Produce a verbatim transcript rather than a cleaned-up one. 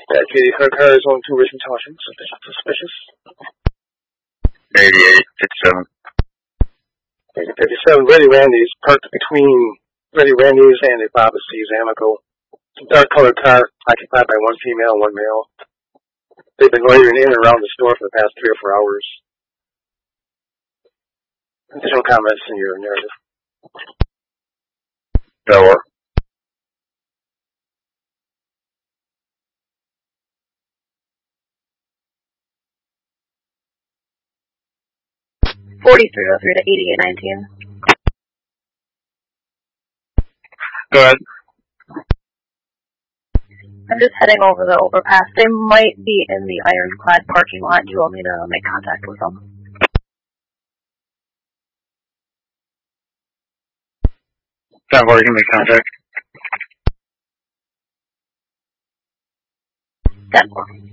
That Katie, her car is on to Richmond Township. Suspicious. Suspicious. eighty-eight fifty-seven. eighty fifty-seven, Ready Randy's parked between Ready Randy's and a Baba C's Amico. Dark colored car occupied by one female and one male. They've been loitering in and around the store for the past three or four hours. Additional comments in your narrative. Delaware. forty-three oh three to eighty-eight nineteen. Go ahead. I'm just heading over the overpass. They might be in the Ironclad parking lot. Do you want me to make contact with them? ten four, you can make contact. ten four.